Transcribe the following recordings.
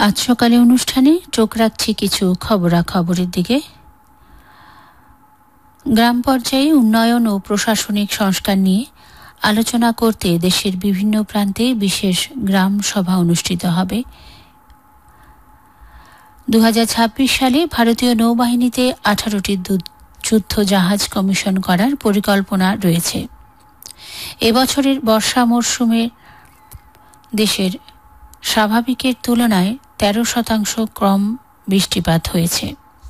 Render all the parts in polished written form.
আজ সকালে অনুষ্ঠানে চোখ রাখছি কিছু খবরাখবরের দিকে। গ্রাম পর্যায়ে উন্নয়ন ও প্রশাসনিক সংস্কার নিয়ে আলোচনা করতে দেশের বিভিন্ন প্রান্তে বিশেষ গ্রাম সভা অনুষ্ঠিত হবে। 2026 সালে ভারতীয় নৌবাহিনীতে 18টি যুদ্ধ জাহাজ কমিশন করার পরিকল্পনা রয়েছে। এবছরের বর্ষা মরশুমে দেশের স্বাভাবিকের তুলনায় 13% কম বৃষ্টিপাত হয়েছে।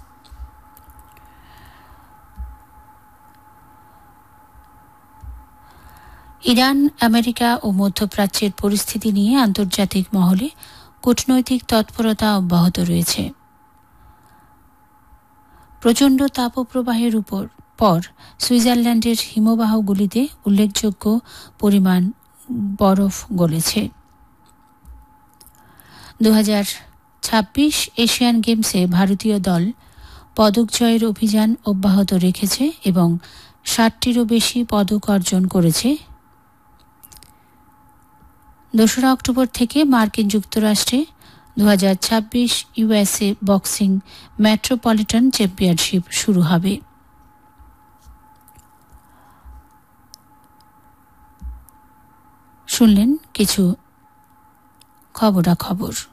ইরান, আমেরিকা ও মধ্যপ্রাচ্যের পরিস্থিতি নিয়ে আন্তর্জাতিক মহলে কূটনৈতিক তৎপরতা অব্যাহত রয়েছে। প্রচণ্ড তাপপ্রবাহের পর সুইজারল্যান্ডের হিমবাহগুলিতে উল্লেখযোগ্য পরিমাণ বরফ গলেছে। 2026 এশিয়ান গেমসে ভারতীয় দল পদক জয়ের অভিযান অব্যাহত রেখেছে এবং 60টিরও বেশি পদক অর্জন করেছে। 2 অক্টোবর থেকে মার্কিন যুক্তরাষ্ট্রে 2026 ইউএসএ বক্সিং মেট্রোপলিটন চ্যাম্পিয়নশিপ শুরু হবে। শুনলেন কিছু খবরাখবর।